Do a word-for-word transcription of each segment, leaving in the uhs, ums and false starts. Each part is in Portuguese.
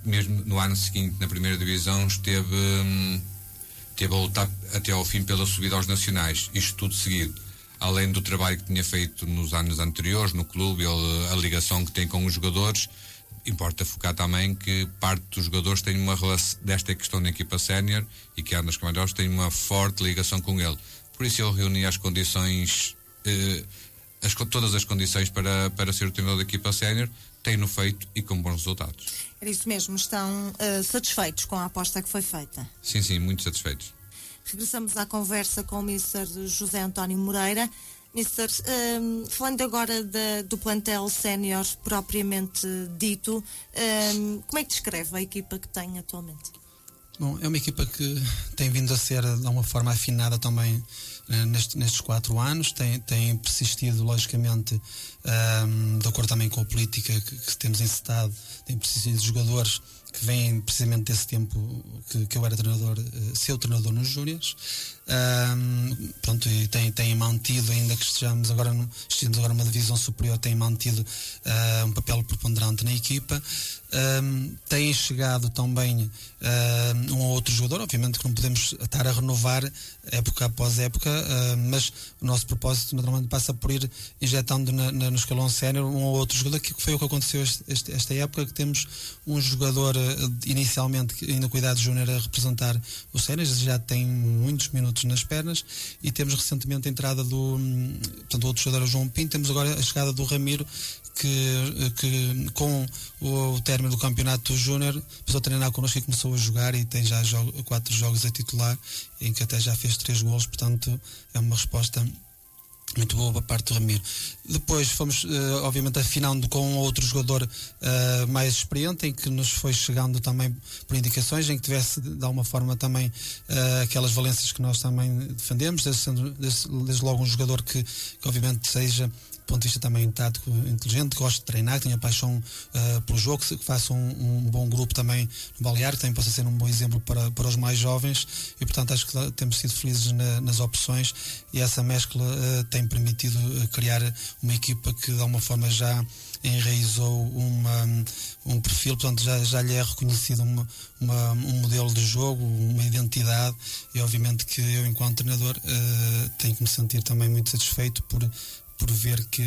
mesmo no ano seguinte, na primeira divisão, esteve, hum, esteve a lutar até ao fim pela subida aos nacionais, isto tudo seguido. Além do trabalho que tinha feito nos anos anteriores no clube, ele, a ligação que tem com os jogadores, importa focar também que parte dos jogadores tem uma relação desta questão da equipa sénior e que a Arnas Camarões tem uma forte ligação com ele. Por isso ele reunia as condições, eh, as, todas as condições para, para ser o treinador da equipa sénior, tem-no feito e com bons resultados. Era isso mesmo, estão uh, satisfeitos com a aposta que foi feita? Sim, sim, muito satisfeitos. Regressamos à conversa com o mister José António Moreira. mister Um, falando agora de, do plantel sénior propriamente dito, um, como é que descreve a equipa que tem atualmente? Bom, é uma equipa que tem vindo a ser de uma forma afinada também uh, neste, nestes quatro anos, tem, tem persistido logicamente um, de acordo também com a política que, que temos encetado, tem persistido jogadores que vêm precisamente desse tempo que, que eu era treinador, uh, seu treinador nos Júniors. Um, pronto, e tem, tem mantido, ainda que estejamos agora, estejamos agora numa divisão superior, tem mantido uh, um papel preponderante na equipa. Um, tem chegado também uh, um ou outro jogador, obviamente que não podemos estar a renovar época após época, uh, mas o nosso propósito naturalmente passa por ir injetando na, na, no escalão sénior um ou outro jogador, que foi o que aconteceu este, este, esta época, que temos um jogador uh, inicialmente ainda cuidado de júnior a representar o sénior, já tem muitos minutos nas pernas, e temos recentemente a entrada do um, portanto, outro jogador, o João Pinto. Temos agora a chegada do Ramiro, que, que com o término do campeonato júnior passou a treinar connosco e começou a jogar, e tem já jogo, quatro jogos a titular, em que até já fez três golos, portanto é uma resposta muito boa para a parte do Ramiro. Depois fomos, uh, obviamente, afinando com um outro jogador uh, mais experiente, em que nos foi chegando também por indicações, em que tivesse de alguma forma também uh, aquelas valências que nós também defendemos, desde, desde, desde logo um jogador que, que obviamente seja, do ponto de vista também tático, inteligente, que goste de treinar, que tenha paixão uh, pelo jogo, que faça um, um bom grupo também no balneário, que também possa ser um bom exemplo para, para os mais jovens, e portanto acho que temos sido felizes na, nas opções, e essa mescla uh, tem permitido uh, criar uma equipa que de alguma forma já enraizou uma, um perfil, portanto já, já lhe é reconhecido uma, uma, um modelo de jogo, uma identidade, e obviamente que eu, enquanto treinador, uh, tenho que me sentir também muito satisfeito por por ver que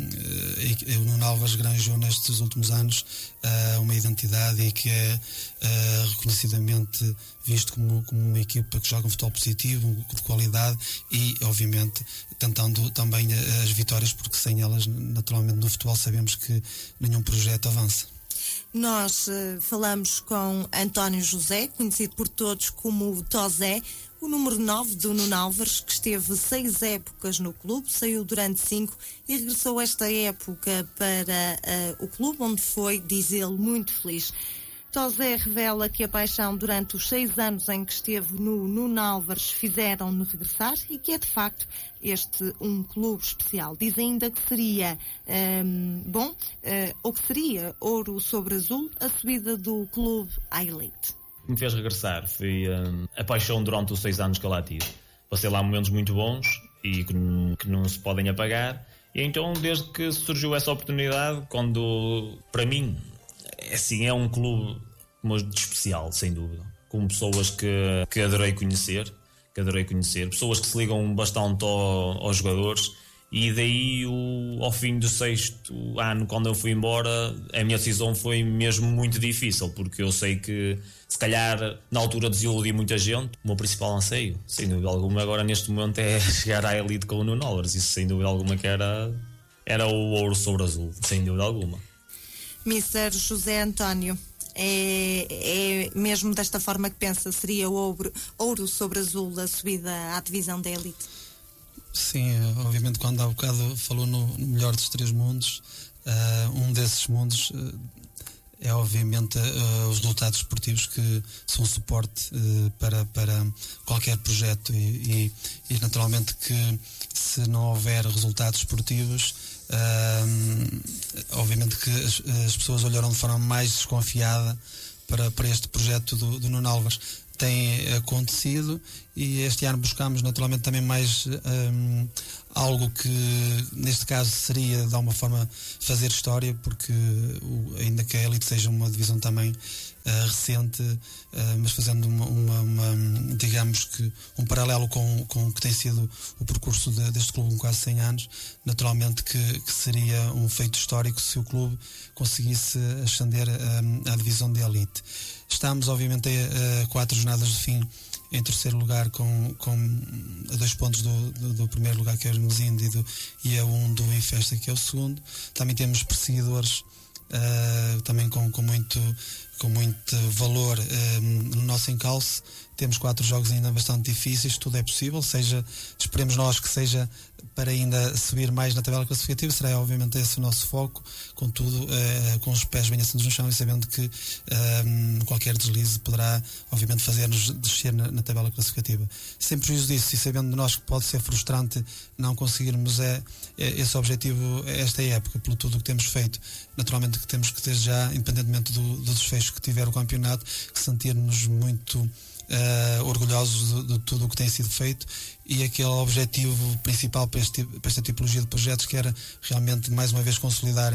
uh, o Nuno Álvares granjou nestes últimos anos uh, uma identidade, e que é uh, reconhecidamente visto como, como uma equipa que joga um futebol positivo, de qualidade, e obviamente tentando também as vitórias, porque sem elas naturalmente no futebol sabemos que nenhum projeto avança. Nós uh, falamos com António José, conhecido por todos como Tozé, o número nove do Nuno Álvares, que esteve seis épocas no clube, saiu durante cinco e regressou esta época para uh, o clube, onde foi, diz ele, muito feliz. Tozé revela que a paixão durante os seis anos em que esteve no Nuno Álvares fizeram-no regressar, e que é de facto este um clube especial. Diz ainda que seria um, bom, uh, ou que seria ouro sobre azul, a subida do clube à elite. Me fez regressar foi um, a paixão durante os seis anos que eu lá tive. Passei lá momentos muito bons e que, que não se podem apagar, e então desde que surgiu essa oportunidade, quando para mim assim, é um clube de especial, sem dúvida, com pessoas que, que adorei conhecer que adorei conhecer, pessoas que se ligam bastante ao, aos jogadores, e daí o, ao fim do sexto ano, quando eu fui embora, a minha decisão foi mesmo muito difícil, porque eu sei que se calhar na altura desiludi muita gente. O meu principal anseio, sem dúvida alguma, agora neste momento é chegar à elite com o Nuno Álvares. Isso sem dúvida alguma que era, era o ouro sobre azul, sem dúvida alguma. mister José António, é, é mesmo desta forma que pensa, seria o ouro, ouro sobre azul a subida à divisão da elite? Sim, obviamente, quando há bocado falou no, no melhor dos três mundos, uh, um desses mundos uh, é obviamente uh, os resultados esportivos, que são suporte uh, para, para qualquer projeto, e, e, e naturalmente que se não houver resultados esportivos, uh, obviamente que as, as pessoas olharam de forma mais desconfiada para, para este projeto do, do Nuno Álvares. Tem acontecido, e este ano buscamos naturalmente também mais um, algo que neste caso seria de alguma forma fazer história, porque o, ainda que a elite seja uma divisão também uh, recente, uh, mas fazendo uma, uma, uma, digamos que um paralelo com, com o que tem sido o percurso de, deste clube com quase cem anos, naturalmente que, que seria um feito histórico se o clube conseguisse ascender uh, à divisão de elite. Estamos obviamente a, a quatro jornadas de fim, em terceiro lugar, com, com a dois pontos do, do, do primeiro lugar, que é o Hermesinde, e, do, e a um do Infesta, que é o segundo. Também temos perseguidores uh, também com, com, muito, com muito valor uh, no nosso encalço. Temos quatro jogos ainda bastante difíceis, tudo é possível, seja, esperemos nós que seja para ainda subir mais na tabela classificativa, será obviamente esse o nosso foco, contudo eh, com os pés bem assentos no chão e sabendo que eh, qualquer deslize poderá obviamente fazer-nos descer na, na tabela classificativa. Sem prejuízo disso e sabendo de nós que pode ser frustrante não conseguirmos é, é, esse objetivo esta época, pelo tudo o que temos feito, naturalmente que temos que ter já, independentemente do, do desfecho que tiver o campeonato, que sentir-nos muito Uh, orgulhosos de, de tudo o que tem sido feito, e aquele objetivo principal para, este, para esta tipologia de projetos, que era realmente mais uma vez consolidar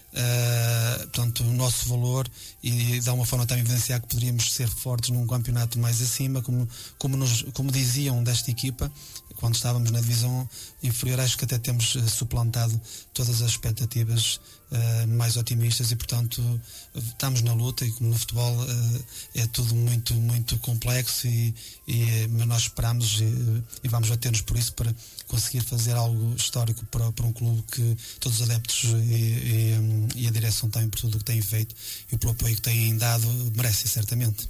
uh, portanto, o nosso valor e de alguma forma também evidenciar que poderíamos ser fortes num campeonato mais acima, como, como, nos, como diziam desta equipa quando estávamos na divisão inferior. Acho que até temos uh, suplantado todas as expectativas uh, mais otimistas e portanto estamos na luta, e como no futebol uh, é tudo muito, muito complexo e, e mas nós esperamos e, e vamos bater-nos por isso para conseguir fazer algo histórico para, para um clube que todos os adeptos e, e, e a direção também, por tudo o que têm feito e pelo apoio que têm dado, merecem certamente.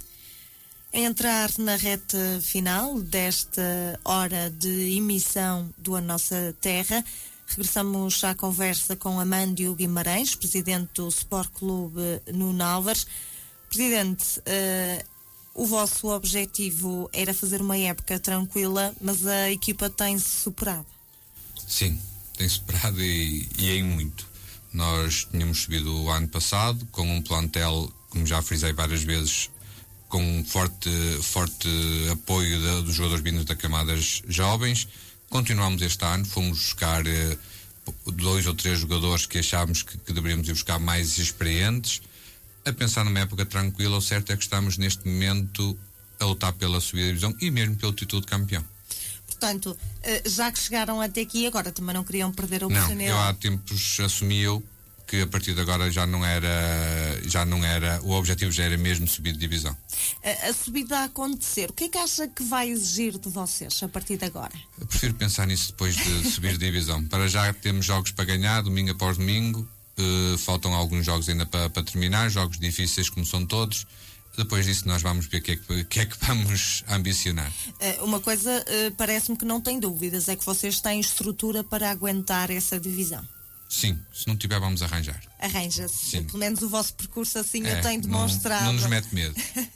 A entrar na reta final desta hora de emissão do A Nossa Terra, regressamos à conversa com Amândio Guimarães, presidente do Sport Clube Nuno Álvares. Presidente, uh, o vosso objetivo era fazer uma época tranquila, mas a equipa tem-se superado. Sim, tem superado e, e em muito. Nós tínhamos subido o ano passado com um plantel, como já frisei várias vezes, com um forte, forte apoio de, dos jogadores vindos da camadas jovens. Continuamos este ano, fomos buscar eh, dois ou três jogadores que achávamos que, que deveríamos ir buscar mais experientes, a pensar numa época tranquila. O certo é que estamos neste momento a lutar pela subida da divisão e mesmo pelo título de campeão. Portanto, já que chegaram até aqui, agora também não queriam perder a oportunidade. Não, eu há tempos assumi eu que a partir de agora já não era, já não era, o objetivo já era mesmo subir de divisão. A, a subida a acontecer, o que é que acha que vai exigir de vocês a partir de agora? Eu prefiro pensar nisso depois de subir de divisão. Para já temos jogos para ganhar, domingo após domingo, uh, faltam alguns jogos ainda para, para terminar, jogos difíceis como são todos. Depois disso nós vamos ver o que, é que é que vamos ambicionar. Uh, uma coisa uh, parece-me que não tem dúvidas, é que vocês têm estrutura para aguentar essa divisão. Sim, se não tiver vamos arranjar. Arranja-se. Pelo menos o vosso percurso assim é, o tem demonstrado. Não, não nos mete medo.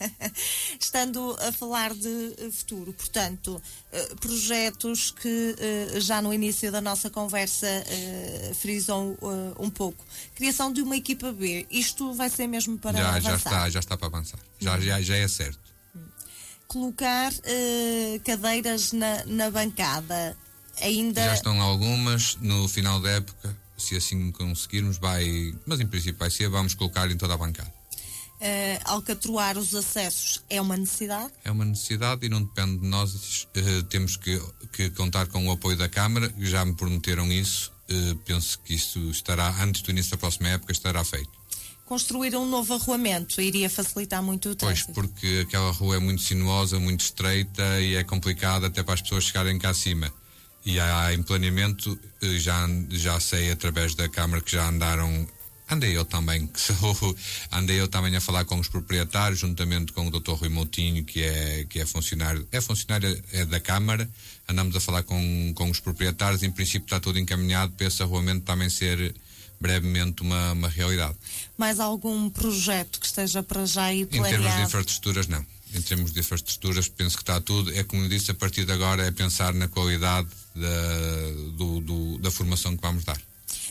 Estando a falar de futuro, portanto, projetos que já no início da nossa conversa frisam um pouco. Criação de uma equipa B. Isto vai ser mesmo para já, avançar? Já está, já está para avançar. Já, já, já é certo. Colocar uh, cadeiras na, na bancada. Ainda... Já estão algumas no final da época. Se assim conseguirmos, vai, mas em princípio vai ser, vamos colocar em toda a bancada. Uh, alcatroar os acessos é uma necessidade? É uma necessidade e não depende de nós. Uh, temos que, que contar com o apoio da Câmara, já me prometeram isso. Uh, penso que isso estará, antes do início da próxima época, estará feito. Construir um novo arruamento iria facilitar muito o trânsito? Pois, porque aquela rua é muito sinuosa, muito estreita e é complicado até para as pessoas chegarem cá acima. E há em planeamento, já, já sei através da Câmara que já andaram, andei eu também, que sou, andei eu também a falar com os proprietários, juntamente com o doutor Rui Moutinho, que é, que é funcionário, é funcionário é da Câmara, andamos a falar com, com os proprietários, em princípio está tudo encaminhado para esse arruamento também ser brevemente uma, uma realidade. Mais algum projeto que esteja para já aí planeado? Em termos de infraestruturas, não. Em termos de infraestruturas, penso que está tudo. É como eu disse, a partir de agora é pensar na qualidade da, do, do, da formação que vamos dar.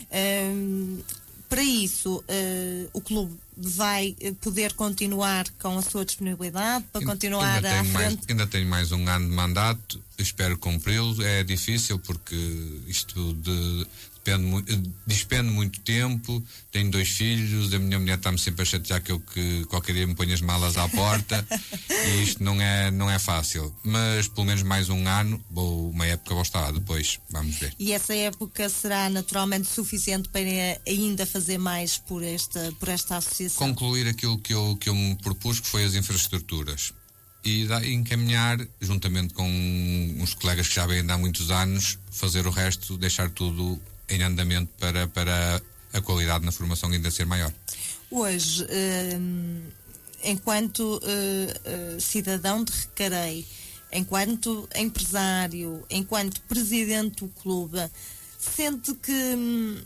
Um, para isso, uh, o clube vai poder continuar com a sua disponibilidade para ainda, continuar ainda à frente? Mais, ainda tenho mais um ano de mandato, espero cumpri-lo. É difícil porque isto de, depende, despende muito tempo, tenho dois filhos, a minha mulher está-me sempre a chatear que eu que qualquer dia me ponho as malas à porta e isto não é, não é fácil, mas pelo menos mais um ano, vou, uma época vou estar, depois vamos ver. E essa época será naturalmente suficiente para ainda fazer mais por esta, por esta associação? Concluir aquilo que eu, que eu me propus, que foi as infraestruturas. E encaminhar, juntamente com uns colegas que já vêm há muitos anos, fazer o resto, deixar tudo em andamento para, para a qualidade na formação ainda ser maior. Hoje, hum, enquanto uh, uh, cidadão de Recarei, enquanto empresário, enquanto presidente do clube, sente que hum,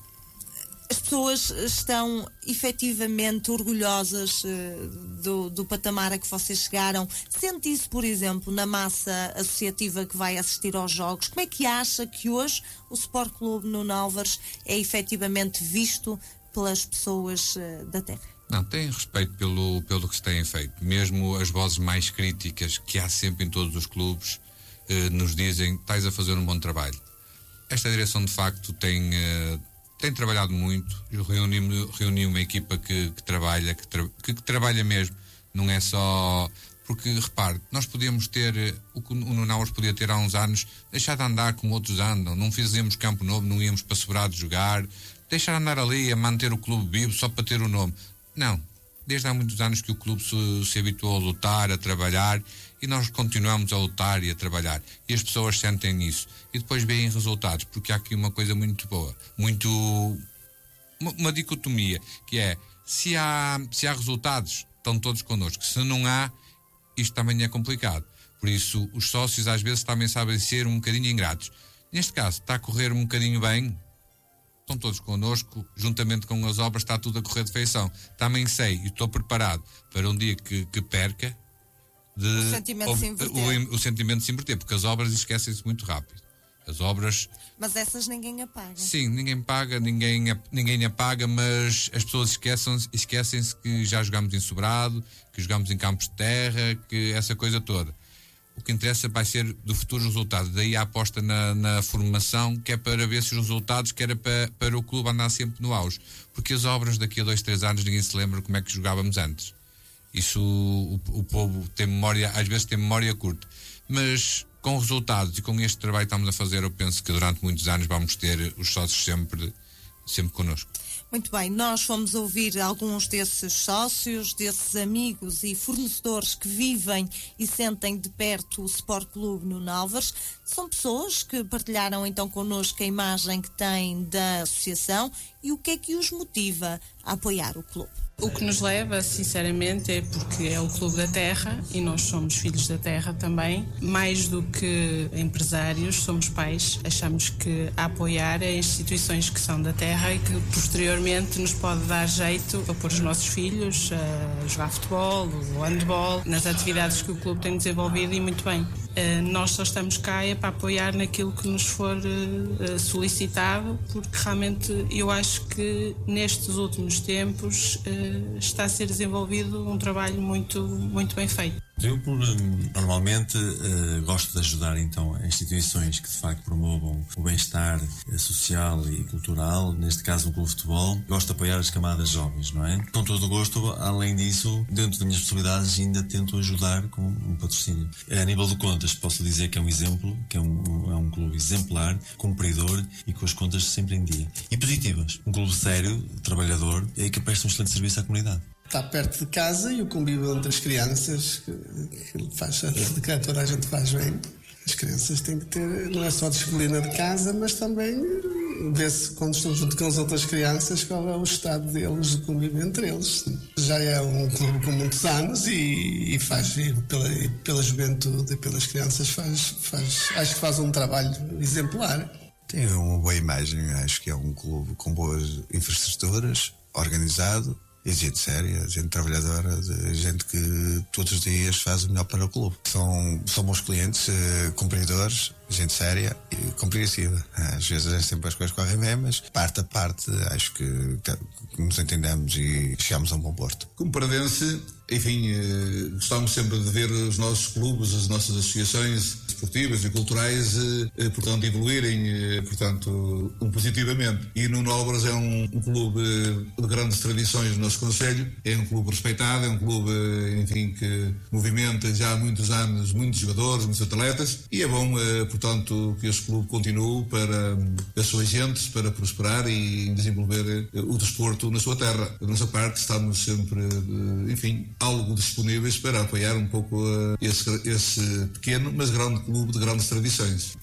as pessoas estão efetivamente orgulhosas uh, do, do patamar a que vocês chegaram? Sente isso, por exemplo, na massa associativa que vai assistir aos jogos? Como é que acha que hoje o Sport Clube Nuno Álvares é efetivamente visto pelas pessoas uh, da terra? Não, tenho respeito pelo, pelo que se tem feito. Mesmo as vozes mais críticas que há sempre em todos os clubes uh, nos dizem: estás a fazer um bom trabalho. Esta direção, de facto, tem... Uh, Tem trabalhado muito, reuni, reuni uma equipa que, que trabalha, que, tra, que, que trabalha mesmo, não é só... Porque, repare, nós podíamos ter, o que o Nuno Álvares podia ter há uns anos, deixar de andar como outros andam, não fizemos campo novo, não íamos para Sobrado jogar, deixar de andar ali a manter o clube vivo só para ter o nome. Não, desde há muitos anos que o clube se, se habituou a lutar, a trabalhar, e nós continuamos a lutar e a trabalhar, e as pessoas sentem isso e depois veem resultados, porque há aqui uma coisa muito boa, muito uma, uma dicotomia, que é: se há, se há resultados, estão todos connosco; se não há, isto também é complicado. Por isso os sócios às vezes também sabem ser um bocadinho ingratos. Neste caso está a correr um bocadinho bem, estão todos connosco, juntamente com as obras está tudo a correr de feição. Também sei e estou preparado para um dia que, que perca, de, o sentimento o, se inverter. O, o sentimento se inverter, porque as obras esquecem-se muito rápido. As obras... Mas essas ninguém apaga. Sim, ninguém paga, ninguém, ninguém apaga, mas as pessoas esquecem-se, esquecem-se que já jogámos em Sobrado, que jogámos em campos de terra, que essa coisa toda. O que interessa vai ser do futuro resultado. Daí a aposta na, na formação, que é para ver se os resultados, que era para, para o clube andar sempre no auge. Porque as obras daqui a dois, três anos ninguém se lembra como é que jogávamos antes. Isso o, o povo tem memória, às vezes tem memória curta. Mas com resultados e com este trabalho que estamos a fazer, eu penso que durante muitos anos vamos ter os sócios sempre, sempre connosco. Muito bem, nós fomos ouvir alguns desses sócios, desses amigos e fornecedores que vivem e sentem de perto o Sport Clube Nuno Álvares. São pessoas que partilharam então connosco a imagem que têm da associação e o que é que os motiva a apoiar o clube. O que nos leva, sinceramente, é porque é o clube da terra e nós somos filhos da terra também. Mais do que empresários, somos pais. Achamos que a apoiar é instituições que são da terra e que posteriormente nos pode dar jeito para pôr os nossos filhos a jogar futebol ou handball, nas atividades que o clube tem desenvolvido, e muito bem. Nós só estamos cá é para apoiar naquilo que nos for solicitado, porque realmente eu acho que nestes últimos tempos está a ser desenvolvido um trabalho muito, muito bem feito. Eu, normalmente, uh, gosto de ajudar então instituições que de facto promovam o bem-estar social e cultural, neste caso o clube de futebol. Gosto de apoiar as camadas jovens, não é? Com todo o gosto. Além disso, dentro das minhas possibilidades, ainda tento ajudar com um patrocínio. A nível de contas, posso dizer que é um exemplo, que é um, é um clube exemplar, cumpridor e com as contas sempre em dia. E positivas. Um clube sério, trabalhador e que presta um excelente serviço à comunidade. Está perto de casa e o convívio entre as crianças, que faz, de que toda a gente faz bem. As crianças têm que ter, não é só disciplina de casa, mas também ver-se, quando estão junto com as outras crianças, qual é o estado deles, de convívio entre eles. Já é um clube com muitos anos e, e faz, e pela, e pela juventude e pelas crianças, faz, faz, acho que faz um trabalho exemplar. Tem uma boa imagem, acho que é um clube com boas infraestruturas, organizado. E gente séria, gente trabalhadora, gente que todos os dias faz o melhor para o clube. São, são bons clientes, eh, cumpridores, gente séria e compreensiva. Às vezes é sempre as coisas correm bem, mas parte a parte acho que, que nos entendemos e chegamos a um bom porto. Como paradense, enfim, eh, gostamos sempre de ver os nossos clubes, as nossas associações desportivas e culturais, eh, portanto, evoluírem, eh, portanto, um, positivamente. E Nuno Álvares é um, um clube de grandes tradições no nosso concelho, é um clube respeitado, é um clube, enfim, que movimenta já há muitos anos muitos jogadores, muitos atletas, e é bom, eh, portanto, que este clube continue para as suas gentes, para prosperar e desenvolver eh, o desporto na sua terra. Da nossa parte, estamos sempre, eh, enfim, algo disponíveis para apoiar um pouco uh, esse, esse pequeno, mas grande clube de grandes tradições.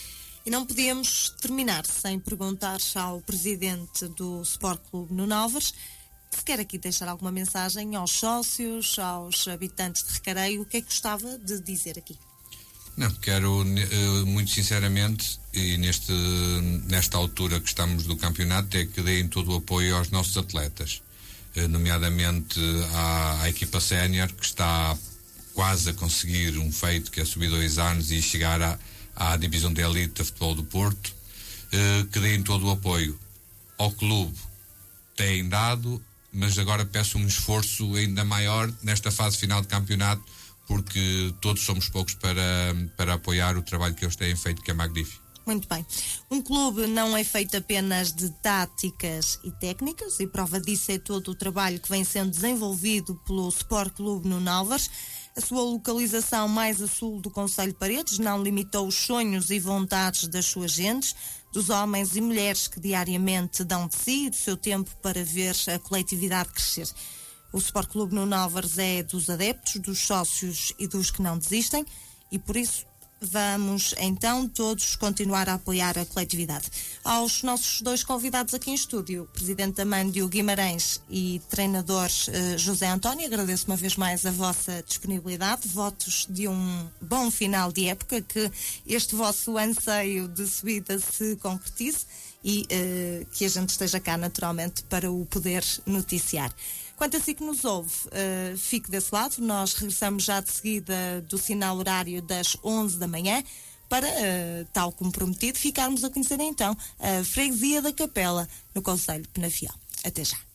E não podíamos terminar sem perguntar ao presidente do Sport Clube Nuno Álvares se quer aqui deixar alguma mensagem aos sócios, aos habitantes de Recareio. O que é que gostava de dizer aqui? Não, quero uh, muito sinceramente, e neste, nesta altura que estamos do campeonato, é que deem todo o apoio aos nossos atletas, uh, nomeadamente à, à equipa sénior, que está quase a conseguir um feito, que é subir dois anos e chegar à, à divisão de elite de futebol do Porto, uh, que deem todo o apoio ao clube. Têm dado, mas agora peço um esforço ainda maior nesta fase final de campeonato, porque todos somos poucos para, para apoiar o trabalho que eles têm feito, que é magnífico. Muito bem. Um clube não é feito apenas de táticas e técnicas, e prova disso é todo o trabalho que vem sendo desenvolvido pelo Sport Clube Nuno Álvares. A sua localização mais a sul do concelho de Paredes não limitou os sonhos e vontades das suas gentes, dos homens e mulheres que diariamente dão de si e do seu tempo para ver a coletividade crescer. O Sport Clube Nuno Álvares é dos adeptos, dos sócios e dos que não desistem, e por isso vamos então todos continuar a apoiar a coletividade. Aos nossos dois convidados aqui em estúdio, presidente da M A N, Diogo Guimarães, e treinador uh, José António, agradeço uma vez mais a vossa disponibilidade, votos de um bom final de época, que este vosso anseio de subida se concretize e uh, que a gente esteja cá naturalmente para o poder noticiar. Quanto a si que nos ouve, uh, fique desse lado. Nós regressamos já de seguida do sinal horário das onze da manhã para, uh, tal como prometido, ficarmos a conhecer então a freguesia da Capela no concelho de Penafiel. Até já.